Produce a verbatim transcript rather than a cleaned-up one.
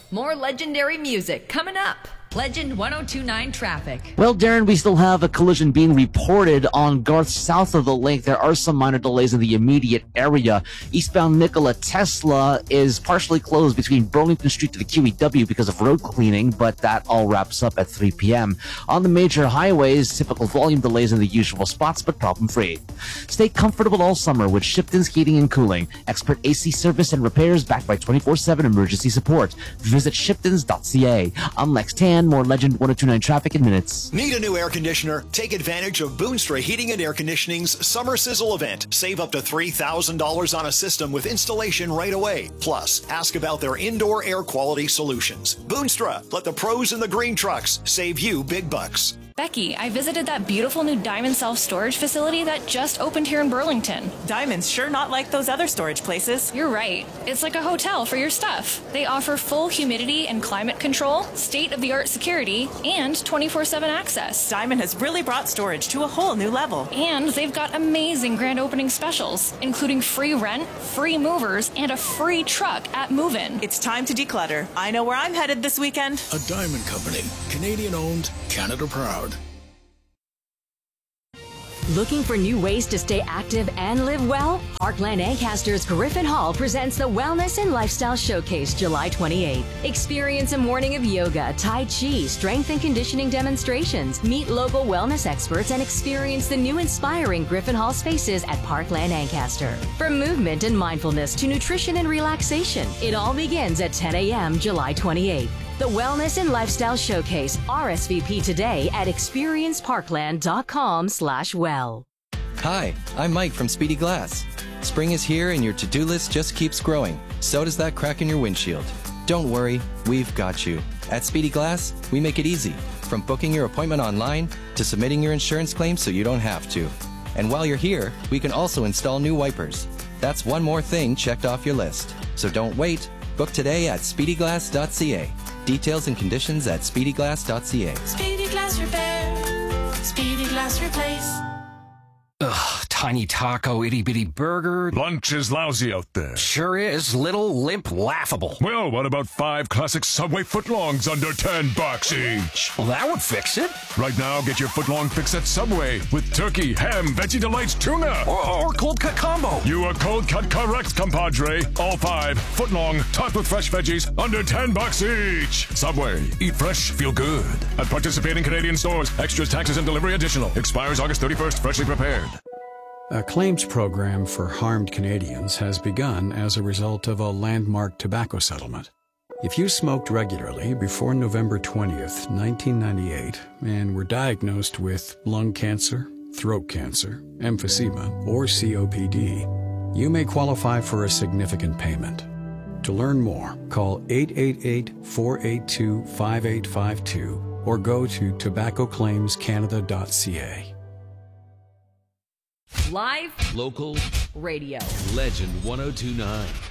More legendary music coming up. Legend one oh two point nine traffic. Well, Darren, we still have a collision being reported on Garth south of the lake. There are some minor delays in the immediate area. Eastbound Nikola Tesla is partially closed between Burlington Street to the Q E W because of road cleaning, but that all wraps up at three p.m. On the major highways, typical volume delays in the usual spots, but problem-free. Stay comfortable all summer with Shipton's Heating and Cooling. Expert A C service and repairs backed by twenty-four seven emergency support. Visit shiptons dot c a. I'm Lex Tan. More Legend one oh two point nine traffic in minutes. Need a new air conditioner? Take advantage of Boonstra Heating and Air Conditioning's Summer Sizzle event. Save up to three thousand dollars on a system with installation right away. Plus, ask about their indoor air quality solutions. Boonstra, let the pros in the green trucks save you big bucks. Becky, I visited that beautiful new Diamond self-storage facility that just opened here in Burlington. Diamond's sure not like those other storage places. You're right. It's like a hotel for your stuff. They offer full humidity and climate control, state-of-the-art security, and twenty-four seven access. Diamond has really brought storage to a whole new level. And they've got amazing grand opening specials, including free rent, free movers, and a free truck at move-in. It's time to declutter. I know where I'm headed this weekend. A Diamond Company. Canadian-owned, Canada-proud. Looking for new ways to stay active and live well? Parkland Ancaster's Griffin Hall presents the Wellness and Lifestyle Showcase July twenty-eighth. Experience a morning of yoga, tai chi, strength and conditioning demonstrations. Meet local wellness experts and experience the new inspiring Griffin Hall spaces at Parkland Ancaster. From movement and mindfulness to nutrition and relaxation, it all begins at ten a.m. July twenty-eighth. The Wellness and Lifestyle Showcase. R S V P today at experience parkland dot com slash well. Hi, I'm Mike from Speedy Glass. Spring is here and your to-do list just keeps growing. So does that crack in your windshield. Don't worry, we've got you. At Speedy Glass, we make it easy. From booking your appointment online to submitting your insurance claim so you don't have to. And while you're here, we can also install new wipers. That's one more thing checked off your list. So don't wait. Book today at speedy glass dot c a. Details and conditions at speedy glass dot c a. Speedy Glass Repair. Speedy Glass Replace. Ugh, tiny taco, itty bitty burger. Lunch is lousy out there. Sure is. Little, limp, laughable. Well, what about five classic Subway footlongs under ten bucks each? Well, that would fix it. Right now, get your footlong fix at Subway with turkey, ham, Veggie Delights, tuna. Or, or cold cut combo. You are cold cut correct, compadre. All five, footlong, topped with fresh veggies, under ten bucks each. Subway. Eat fresh, feel good. At participating Canadian stores. Extras, taxes, and delivery additional. Expires August thirty-first. Freshly prepared. A claims program for harmed Canadians has begun as a result of a landmark tobacco settlement. If you smoked regularly before November twentieth, nineteen ninety-eight, and were diagnosed with lung cancer, throat cancer, emphysema, or C O P D, you may qualify for a significant payment. To learn more, call eight eight eight, four eight two, five eight five two or go to tobacco claims canada dot c a. Live, local, radio. Legend one oh two point nine.